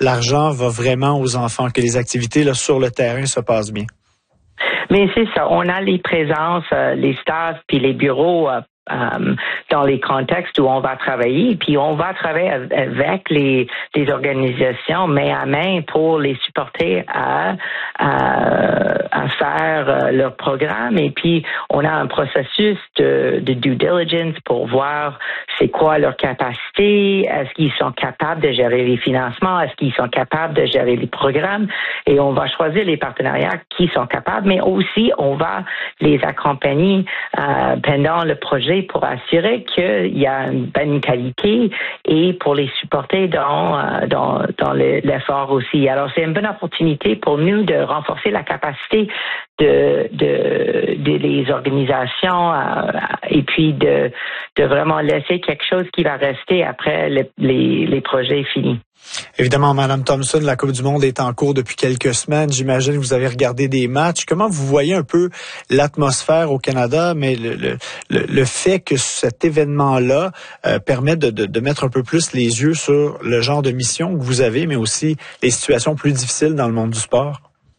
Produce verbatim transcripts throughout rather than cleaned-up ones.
l'argent va vraiment aux enfants, que les activités là, sur le terrain se passent bien. Mais c'est ça, on a les présences, euh, les staffs puis les bureaux euh, euh, dans les contextes où on va travailler, puis on va travailler avec les, les organisations main à main pour les supporter à, à, à faire leur programme. Et puis on a un processus de, de due diligence pour voir c'est quoi leur capacité, est-ce qu'ils sont capables de gérer les financements, est-ce qu'ils sont capables de gérer les programmes, et on va choisir les partenariats qui sont capables, mais aussi on va les accompagner euh, pendant le projet pour assurer qu'il y a une bonne qualité et pour les supporter dans euh, dans dans l'effort aussi. Alors c'est une bonne opportunité pour nous de renforcer la capacité de de, de les organisations euh, et puis de de vraiment laisser quelque chose qui va rester après le, les les projets finis. Évidemment, Madame Thompson, la Coupe du monde est en cours depuis quelques semaines. J'imagine que vous avez regardé des matchs. Comment vous voyez un peu l'atmosphère au Canada, mais le, le, le fait que cet événement-là euh, permet de, de, de mettre un peu plus les yeux sur le genre de mission que vous avez, mais aussi les situations plus difficiles dans le monde du sport?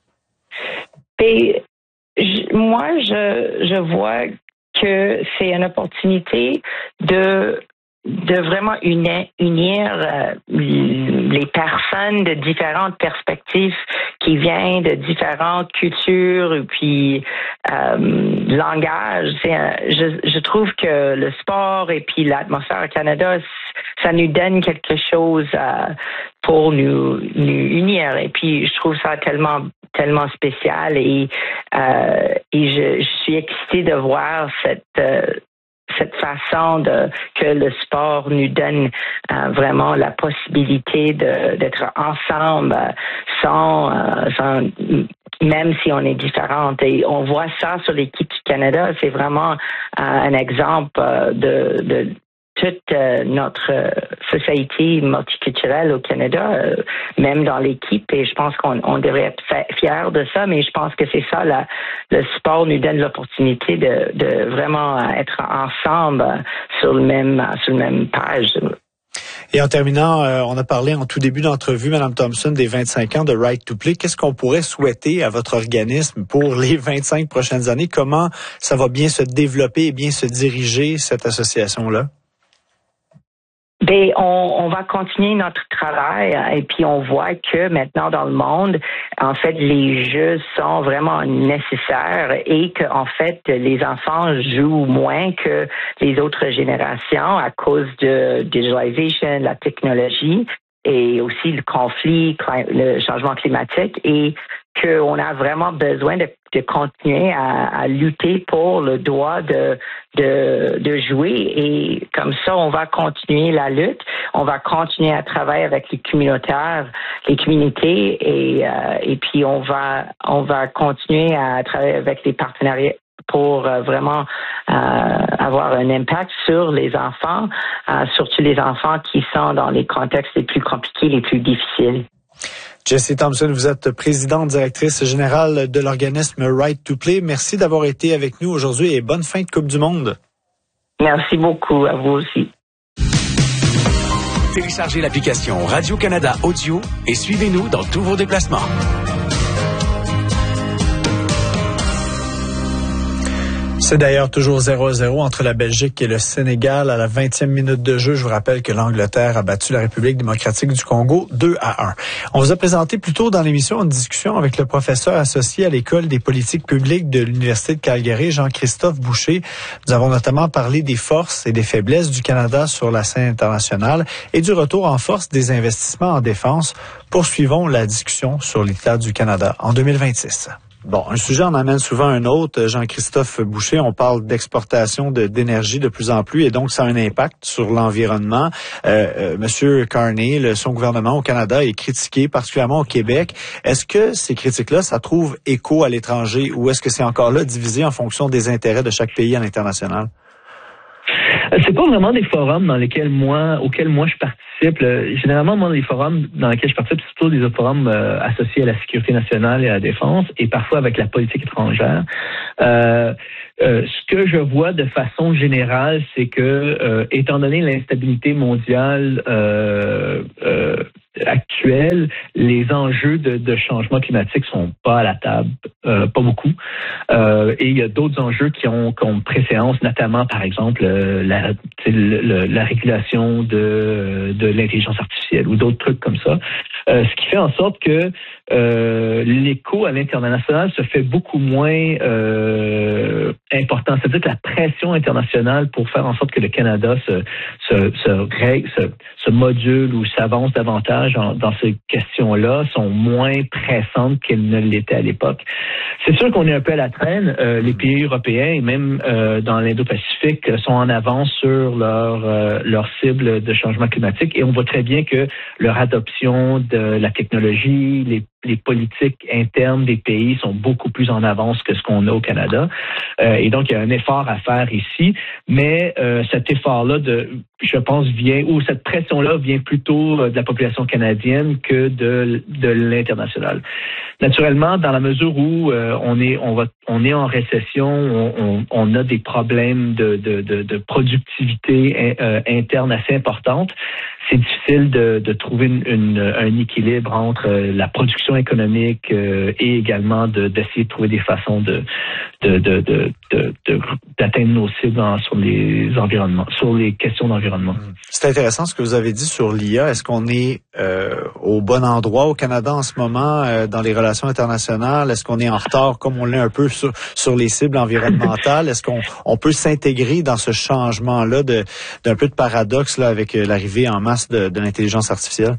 Et je, moi, je, je vois que c'est une opportunité de de vraiment unir, unir euh, les personnes de différentes perspectives qui viennent de différentes cultures et puis euh, langages. Je, je trouve que le sport et puis l'atmosphère au Canada, ça nous donne quelque chose euh, pour nous, nous unir. Et puis je trouve ça tellement tellement spécial et euh, et je, je suis excitée de voir cette euh, cette façon de que le sport nous donne euh, vraiment la possibilité de d'être ensemble euh, sans, euh, sans même si on est différentes. Et on voit ça sur l'équipe du Canada, c'est vraiment euh, un exemple euh, de, de toute euh, notre euh, société multiculturelle au Canada, euh, même dans l'équipe, et je pense qu'on on devrait être fiers de ça, mais je pense que c'est ça, la, le sport nous donne l'opportunité de, de vraiment être ensemble sur le même, sur le même page. Et en terminant, euh, on a parlé en tout début d'entrevue, Mme Thompson, des vingt-cinq ans de Right to Play. Qu'est-ce qu'on pourrait souhaiter à votre organisme pour les vingt-cinq prochaines années? Comment ça va bien se développer et bien se diriger, cette association-là? Ben, on, on va continuer notre travail et puis on voit que maintenant dans le monde, en fait, les jeux sont vraiment nécessaires et que en fait, les enfants jouent moins que les autres générations à cause de digitalisation, la technologie et aussi le conflit, le changement climatique, et qu'on a vraiment besoin de, de continuer à, à lutter pour le droit de, de, de jouer, et comme ça, on va continuer la lutte, on va continuer à travailler avec les communautaires, les communautés, et, euh, et puis on va, on va continuer à travailler avec les partenariats pour euh, vraiment euh, avoir un impact sur les enfants, euh, surtout les enfants qui sont dans les contextes les plus compliqués, les plus difficiles. Jessie Thompson, vous êtes présidente directrice générale de l'organisme Right to Play. Merci d'avoir été avec nous aujourd'hui et bonne fin de Coupe du monde. Merci beaucoup, à vous aussi. Téléchargez l'application Radio-Canada Audio et suivez-nous dans tous vos déplacements. C'est d'ailleurs toujours zéro à zéro entre la Belgique et le Sénégal à la vingtième minute de jeu. Je vous rappelle que l'Angleterre a battu la République démocratique du Congo deux à un. On vous a présenté plus tôt dans l'émission une discussion avec le professeur associé à l'École des politiques publiques de l'Université de Calgary, Jean-Christophe Boucher. Nous avons notamment parlé des forces et des faiblesses du Canada sur la scène internationale et du retour en force des investissements en défense. Poursuivons la discussion sur l'état du Canada en deux mille vingt-six. Bon, un sujet en amène souvent un autre. Jean-Christophe Boucher, on parle d'exportation de, d'énergie de plus en plus et donc ça a un impact sur l'environnement. Euh, euh, Monsieur Carney, le, son gouvernement au Canada est critiqué, particulièrement au Québec. Est-ce que ces critiques-là, ça trouve écho à l'étranger ou est-ce que c'est encore là divisé en fonction des intérêts de chaque pays à l'international? C'est pas vraiment des forums dans lesquels moi, auxquels moi je participe. Le, généralement, moi, les forums dans lesquels je participe, c'est plutôt des forums euh, associés à la sécurité nationale et à la défense, et parfois avec la politique étrangère. Euh, euh, ce que je vois de façon générale, c'est que, euh, étant donné l'instabilité mondiale euh, euh, actuelle, les enjeux de, de changement climatique sont pas à la table, euh, pas beaucoup. Euh, et il y a d'autres enjeux qui ont comme préséance, notamment, par exemple, euh, la, le, la régulation de, de l'intelligence artificielle ou d'autres trucs comme ça. Euh, ce qui fait en sorte que euh, l'écho à l'international se fait beaucoup moins euh, important. C'est-à-dire que la pression internationale pour faire en sorte que le Canada se, se, se, règle, se, se module ou s'avance davantage en, dans ces questions-là sont moins pressantes qu'elles ne l'étaient à l'époque. C'est sûr qu'on est un peu à la traîne. Euh, les pays européens et même euh, dans l'Indo-Pacifique sont en avance sur leur, euh, leur cible de changement climatique et on voit très bien que leur adoption de la technologie, les les politiques internes des pays sont beaucoup plus en avance que ce qu'on a au Canada. Euh, et donc, il y a un effort à faire ici. Mais euh, cet effort-là, de, je pense, vient, ou cette pression-là vient plutôt de la population canadienne que de, de l'international. Naturellement, dans la mesure où euh, on est on va on est en récession, on, on, on a des problèmes de, de, de, de productivité euh, interne assez importante, c'est difficile de, de trouver une, une, un équilibre entre la production économique euh, et également de, d'essayer de trouver des façons de, de, de, de, de, de d'atteindre nos cibles en, sur les environnements, sur les questions d'environnement. C'est intéressant ce que vous avez dit sur l'I A. Est-ce qu'on est euh, au bon endroit au Canada en ce moment euh, dans les relations internationales? Est-ce qu'on est en retard comme on l'est un peu sur, sur les cibles environnementales? Est-ce qu'on on peut s'intégrer dans ce changement-là de, d'un peu de paradoxe là, avec l'arrivée en masse de, de l'intelligence artificielle?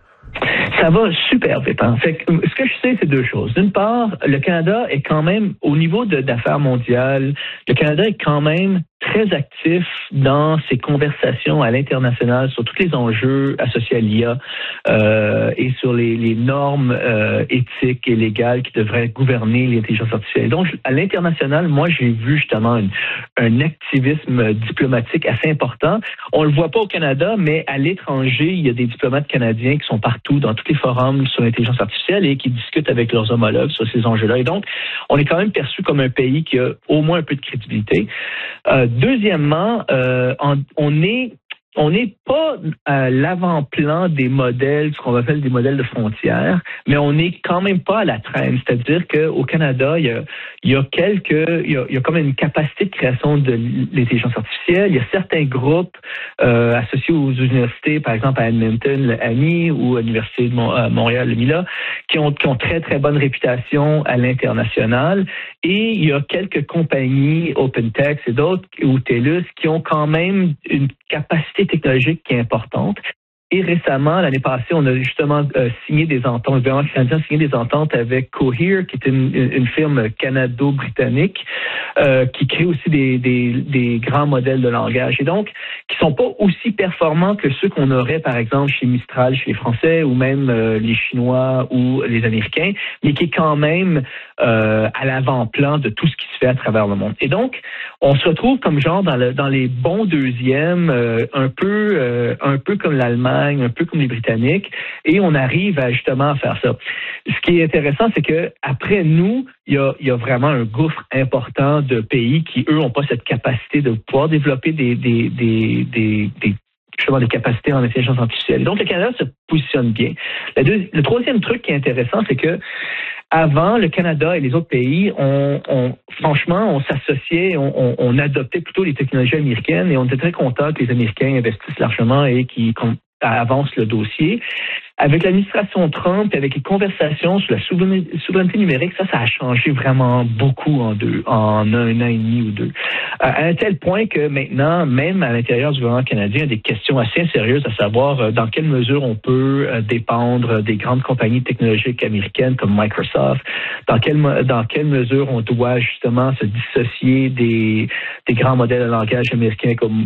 Ça va super vite. Hein. Fait que, ce que je sais, c'est deux choses. D'une part, le Canada est quand même, au niveau de, d'affaires mondiales, le Canada est quand même très actif dans ses conversations à l'international sur tous les enjeux associés à l'I A euh, et sur les, les normes euh, éthiques et légales qui devraient gouverner l'intelligence artificielle. Donc, à l'international, moi, j'ai vu justement une, un activisme diplomatique assez important. On le voit pas au Canada, mais à l'étranger, il y a des diplomates canadiens qui sont partout dans tous les forums sur l'intelligence artificielle et qui discutent avec leurs homologues sur ces enjeux-là. Et donc, on est quand même perçu comme un pays qui a au moins un peu de crédibilité. Euh, Deuxièmement, euh, on, on est on n'est pas à l'avant-plan des modèles, ce qu'on appelle des modèles de frontières, mais on n'est quand même pas à la traîne. C'est-à-dire qu'au Canada, il y a, il y a quelques, il y a, il y a comme une capacité de création de l'intelligence artificielle. Il y a certains groupes euh, associés aux universités, par exemple à Edmonton, le A M I, ou à l'Université de Mont- à Montréal, le Mila, qui ont, qui ont très, très bonne réputation à l'international. Et il y a quelques compagnies, OpenText et d'autres, ou TELUS, qui ont quand même une capacité technologique qui est importante. Et récemment, l'année passée, on a justement euh, signé des ententes, le gouvernement canadien a signé des ententes avec Cohere, qui est une, une, une firme canado-britannique, euh, qui crée aussi des, des, des grands modèles de langage. Et donc, qui sont pas aussi performants que ceux qu'on aurait, par exemple, chez Mistral, chez les Français, ou même euh, les Chinois ou les Américains, mais qui est quand même euh, à l'avant-plan de tout ce qui se fait à travers le monde. Et donc, on se retrouve comme genre dans, le, dans les bons deuxièmes, euh, un peu euh, un peu comme l'Allemagne, un peu comme les Britanniques, et on arrive à justement à faire ça. Ce qui est intéressant, c'est que après nous, il y a, il y a vraiment un gouffre important de pays qui, eux, n'ont pas cette capacité de pouvoir développer des, des, des, des, des justement des capacités en intelligence artificielle. Donc, le Canada se positionne bien. Le, deux, le troisième truc qui est intéressant, c'est que avant, le Canada et les autres pays, on, on franchement, on s'associait, on, on, on adoptait plutôt les technologies américaines et on était très contents que les Américains investissent largement et qu'ils avancent le dossier. Avec l'administration Trump et avec les conversations sur la souveraineté numérique, ça, ça a changé vraiment beaucoup en deux, en un an et demi ou deux. À un tel point que maintenant, même à l'intérieur du gouvernement canadien, il y a des questions assez sérieuses à savoir dans quelle mesure on peut dépendre des grandes compagnies technologiques américaines comme Microsoft, dans quelle, dans quelle mesure on doit justement se dissocier des, des grands modèles de langage américains comme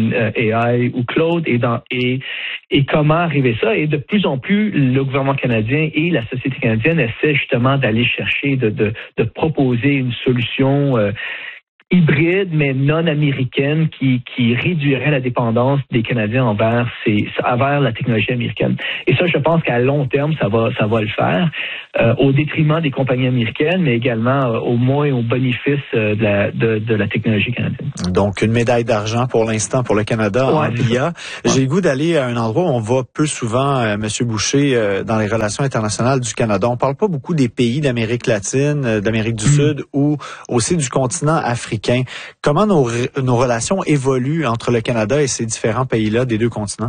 OpenAI ou Claude et, dans, et, et comment arriver ça. Et de plus en plus, plus le gouvernement canadien et la société canadienne essaient justement d'aller chercher, de, de, de proposer une solution euh, hybride, mais non américaine, qui, qui réduirait la dépendance des Canadiens envers, ces, envers la technologie américaine. Et ça, je pense qu'à long terme, ça va, ça va le faire, euh, au détriment des compagnies américaines, mais également euh, au moins au bénéfice euh, de, la, de, de la technologie canadienne. Donc, une médaille d'argent pour l'instant pour le Canada ouais, en I A. Ouais. J'ai le goût d'aller à un endroit où on va peu souvent, euh, M. Boucher, euh, dans les relations internationales du Canada. On parle pas beaucoup des pays d'Amérique latine, euh, d'Amérique du mmh. Sud ou aussi du continent africain. Comment nos, nos relations évoluent entre le Canada et ces différents pays-là des deux continents?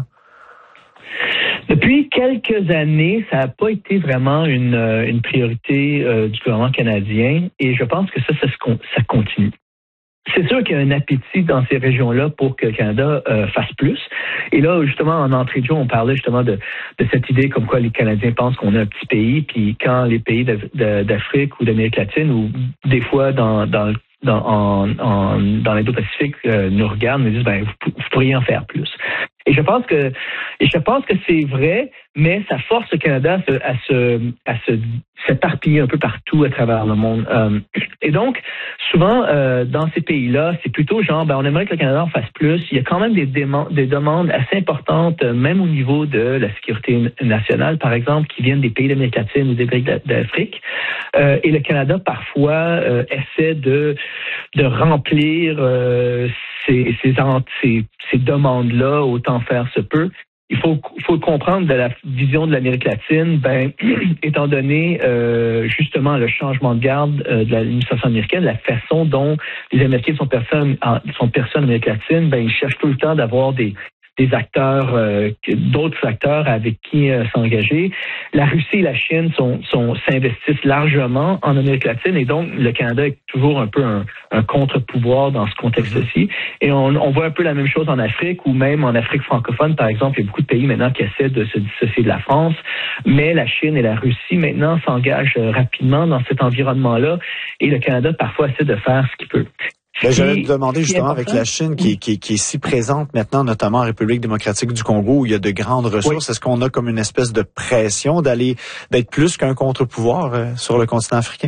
Depuis quelques années, ça n'a pas été vraiment une, une priorité euh, du gouvernement canadien et je pense que ça, ça, se, ça continue. C'est sûr qu'il y a un appétit dans ces régions-là pour que le Canada euh, fasse plus. Et là, justement, en entrée de jeu, on parlait justement de, de cette idée comme quoi les Canadiens pensent qu'on est un petit pays, puis quand les pays de, de, d'Afrique ou d'Amérique latine, ou des fois dans, dans, dans, en, en, dans l'Indo-Pacifique, euh, nous regardent, nous disent, ben, vous, vous pourriez en faire plus. Et je pense que, et je pense que c'est vrai, mais ça force le Canada à se, à se, à se s'éparpiller un peu partout à travers le monde. Euh, et donc, souvent, euh, dans ces pays-là, c'est plutôt genre, ben, on aimerait que le Canada en fasse plus. Il y a quand même des, déman- des demandes assez importantes, même au niveau de la sécurité nationale, par exemple, qui viennent des pays d'Amérique latine ou des pays d'Afrique. Euh, et le Canada, parfois, euh, essaie de, de remplir euh, ces, ces, ces, ces demandes-là autant faire se peut. Il faut, faut comprendre de la vision de l'Amérique latine, ben, étant donné euh, justement le changement de garde euh, de l'administration américaine, la façon dont les Américains sont personnes, sont personnes en Amérique latine, ben, ils cherchent tout le temps d'avoir des des acteurs, euh, d'autres acteurs avec qui euh, s'engager. La Russie et la Chine sont, sont, s'investissent largement en Amérique latine et donc le Canada est toujours un peu un, un contre-pouvoir dans ce contexte-ci. Et on, on voit un peu la même chose en Afrique ou même en Afrique francophone, par exemple, il y a beaucoup de pays maintenant qui essaient de se dissocier de la France, mais la Chine et la Russie maintenant s'engagent rapidement dans cet environnement-là et le Canada parfois essaie de faire ce qu'il peut. Ben, j'allais te demander justement avec la Chine qui, qui, qui est si présente maintenant, notamment en République démocratique du Congo, où il y a de grandes ressources. Oui. Est-ce qu'on a comme une espèce de pression d'aller d'être plus qu'un contre-pouvoir euh, sur le continent africain?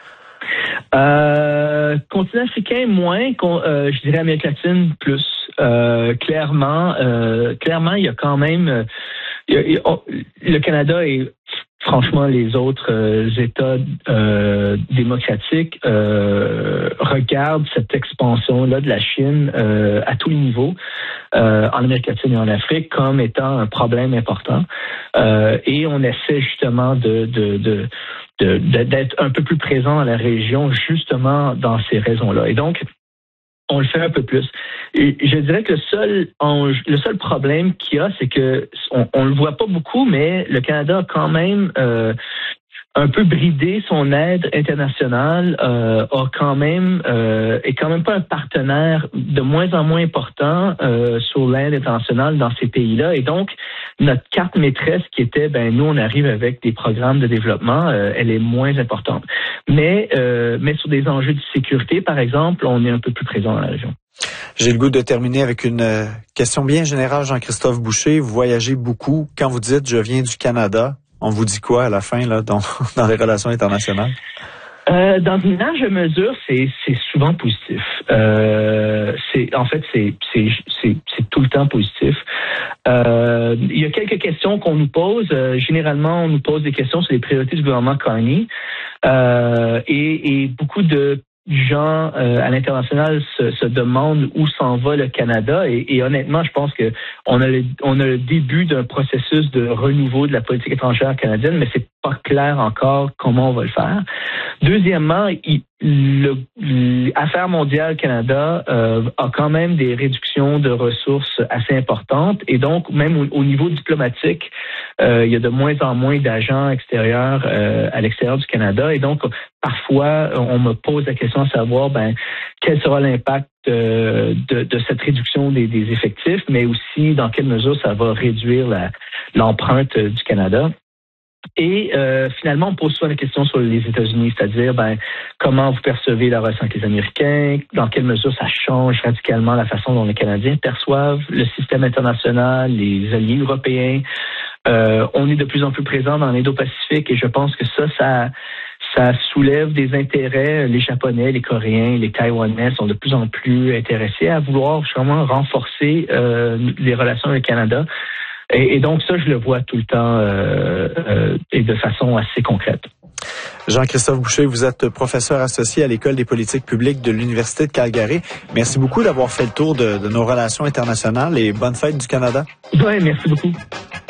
Euh, continent africain, moins. Euh, je dirais Amérique latine, plus. Euh, clairement, euh, clairement, il y a quand même... Euh, il y a, il y a, on, le Canada est... Franchement, les autres euh, États euh, démocratiques euh, regardent cette expansion-là de la Chine euh, à tous les niveaux, euh, en Amérique latine et en Afrique, comme étant un problème important. Euh, et on essaie justement de, de, de, de, de d'être un peu plus présent dans la région, justement dans ces raisons-là. Et donc, on le fait un peu plus. Et je dirais que le seul enjeu, le seul problème qu'il y a, c'est que on, on le voit pas beaucoup, mais le Canada a quand même euh, un peu bridé son aide internationale, euh, a quand même euh, est quand même pas un partenaire de moins en moins important euh, sur l'aide internationale dans ces pays-là. Et donc notre carte maîtresse qui était, ben nous on arrive avec des programmes de développement, euh, elle est moins importante. Mais euh, mais sur des enjeux de sécurité, par exemple, on est un peu plus présent dans la région. J'ai le goût de terminer avec une euh, question bien générale, Jean-Christophe Boucher. Vous voyagez beaucoup. Quand vous dites « je viens du Canada », on vous dit quoi à la fin là dans, dans les relations internationales? Euh, dans une large mesure, c'est, c'est souvent positif. Euh, c'est, en fait, c'est, c'est, c'est, c'est tout le temps positif. Euh, il y a quelques questions qu'on nous pose. Euh, généralement, on nous pose des questions sur les priorités du gouvernement Carney. Euh, et, et beaucoup de gens euh, à l'international se, se demandent où s'en va le Canada et, et honnêtement, je pense que on a le, on a le début d'un processus de renouveau de la politique étrangère canadienne, mais c'est pas clair encore comment on va le faire. Deuxièmement, il, le, l'Affaires mondiales Canada euh, a quand même des réductions de ressources assez importantes et donc même au, au niveau diplomatique, euh, il y a de moins en moins d'agents extérieurs euh, à l'extérieur du Canada et donc parfois on me pose la question de savoir ben quel sera l'impact euh, de, de cette réduction des, des effectifs, mais aussi dans quelle mesure ça va réduire la, l'empreinte du Canada. Et euh, finalement, on pose souvent la question sur les États-Unis, c'est-à-dire ben comment vous percevez la relation avec les Américains, dans quelle mesure ça change radicalement la façon dont les Canadiens perçoivent le système international, les alliés européens. Euh, on est de plus en plus présent dans l'Indo-Pacifique et je pense que ça, ça, ça soulève des intérêts. Les Japonais, les Coréens, les Taïwanais sont de plus en plus intéressés à vouloir vraiment renforcer euh, les relations avec le Canada. Et, et donc ça, je le vois tout le temps euh, euh, et de façon assez concrète. Jean-Christophe Boucher, vous êtes professeur associé à l'École des politiques publiques de l'Université de Calgary. Merci beaucoup d'avoir fait le tour de, de nos relations internationales et bonne fête du Canada. Oui, merci beaucoup.